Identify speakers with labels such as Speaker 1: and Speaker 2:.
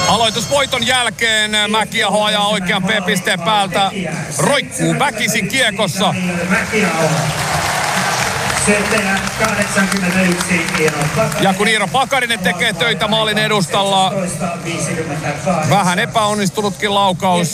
Speaker 1: Aloitusvoiton jälkeen Mäkiaho ajaa oikean P-pisteen päältä. Roikkuu väkisin kiekossa. Ja kun Iiro Pakarinen tekee töitä maalin edustalla, vähän epäonnistunutkin laukaus.